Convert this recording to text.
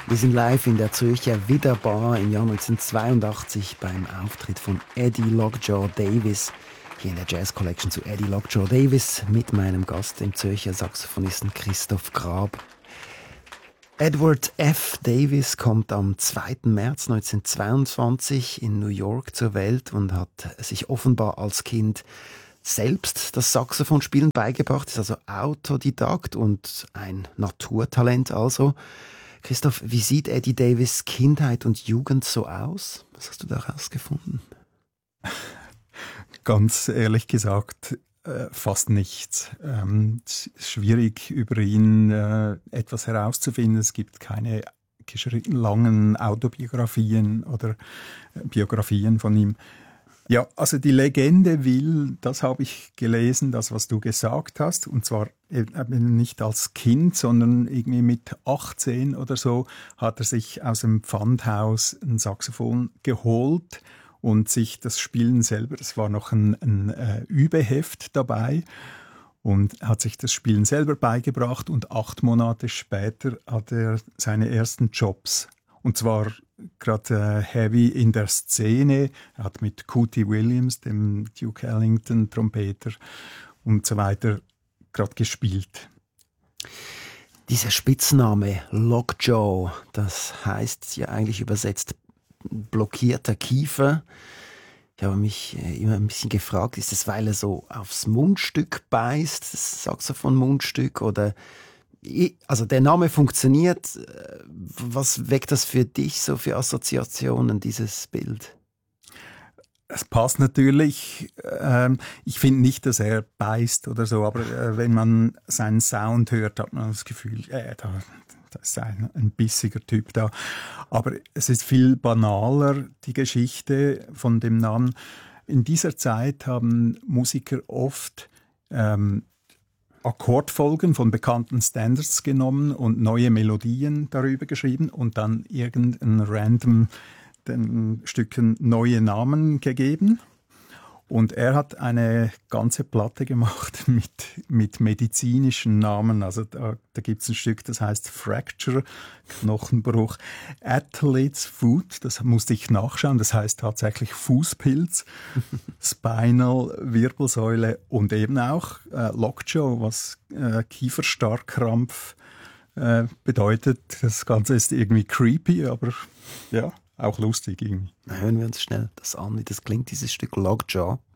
Wir sind live in der Zürcher Widderbar im Jahr 1982 beim Auftritt von Eddie Lockjaw Davis. Hier in der Jazz Collection zu Eddie Lockjaw Davis mit meinem Gast, dem Zürcher Saxophonisten Christoph Grab. Edward F. Davis kommt am 2. März 1922 in New York zur Welt und hat sich offenbar als Kind selbst das Saxophonspielen beigebracht, ist also Autodidakt und ein Naturtalent also. Christoph, wie sieht Eddie Davis Kindheit und Jugend so aus? Was hast du da herausgefunden? Ganz ehrlich gesagt, fast nichts. Es ist schwierig, über ihn etwas herauszufinden. Es gibt keine langen Autobiografien oder Biografien von ihm. Ja, also die Legende will, das habe ich gelesen, das, was du gesagt hast, und zwar eben nicht als Kind, sondern irgendwie mit 18 oder so hat er sich aus dem Pfandhaus ein Saxophon geholt und sich das Spielen selber, es war noch ein Übeheft dabei, und hat sich das Spielen selber beigebracht, und 8 Monate später hat er seine ersten Jobs. Und zwar gerade heavy in der Szene. Er hat mit Cootie Williams, dem Duke Ellington Trompeter und so weiter, gerade gespielt. Dieser Spitzname Lockjaw, das heißt ja eigentlich übersetzt blockierter Kiefer. Ich habe mich immer ein bisschen gefragt, ist es, weil er so aufs Mundstück beißt, das Saxophon-Mundstück, oder... Also der Name funktioniert. Was weckt das für dich so für Assoziationen, dieses Bild? Es passt natürlich. Ich finde nicht, dass er beißt oder so, aber wenn man seinen Sound hört, hat man das Gefühl, da ist ein bissiger Typ da. Aber es ist viel banaler, die Geschichte von dem Namen. In dieser Zeit haben Musiker oft Akkordfolgen von bekannten Standards genommen und neue Melodien darüber geschrieben und dann irgendein random den Stücken neue Namen gegeben. Und er hat eine ganze Platte gemacht mit medizinischen Namen. Also da gibt es ein Stück, das heißt Fracture, Knochenbruch. Athlete's Foot, das musste ich nachschauen, das heißt tatsächlich Fußpilz. Spinal, Wirbelsäule und eben auch Lockjaw, was Kieferstarrkrampf bedeutet. Das Ganze ist irgendwie creepy, aber ja, auch lustig irgendwie. Hören wir uns schnell das an, wie das klingt, dieses Stück Lockjaw.